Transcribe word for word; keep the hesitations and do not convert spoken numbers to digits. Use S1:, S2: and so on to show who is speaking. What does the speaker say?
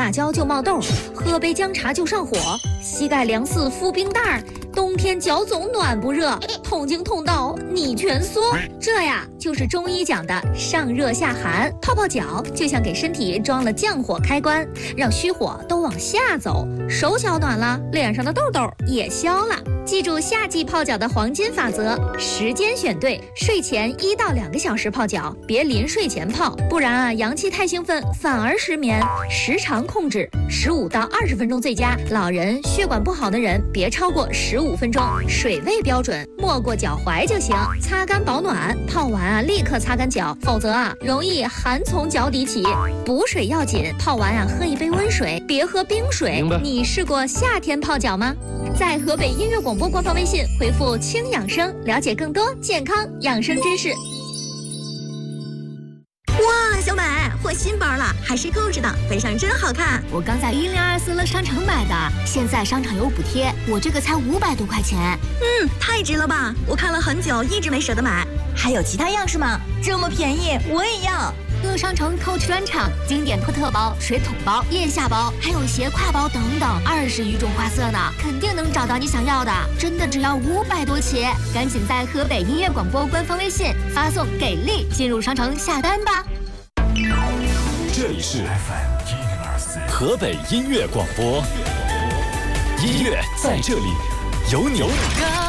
S1: 辣椒就冒痘，喝杯姜茶就上火，膝盖凉似敷冰袋儿，冬天脚总暖不热，痛经痛到你蜷缩。这呀就是中医讲的上热下寒。泡泡脚就像给身体装了降火开关，让虚火都往下走，手脚暖了，脸上的痘痘也消了。记住夏季泡脚的黄金法则，时间选对，睡前一到两个小时泡脚，别临睡前泡，不然啊阳气太兴奋反而失眠。时长控制十五到二十分钟最佳，老人血管不好的人别超过十五分钟，水位标准没过脚踝就行，擦干保暖，泡完啊立刻擦干脚，否则啊容易寒从脚底起。补水要紧，泡完啊喝一杯温水，别喝冰水。你试过夏天泡脚吗？在河北音乐广播官方微信回复轻养生，了解更多健康养生知识。
S2: 哇，小美换新包了，还是扣子的，背上真好看。
S3: 我刚在一零二四乐商城买的，现在商场有补贴，我这个才五百多块钱。
S2: 嗯，太值了吧！我看了很久，一直没舍得买。还有其他样式吗？这么便宜，我也要。
S3: 乐商城 Coach 专场，经典托特包、水桶包、腋下包，还有斜挎包等等，二十余种花色呢，肯定能找到你想要的。真的只要五百多起，赶紧在河北音乐广播官方微信发送“给力”进入商城下单吧。
S4: 这里是 F M 一零二四河北音乐广播，音乐在这里，有你。有你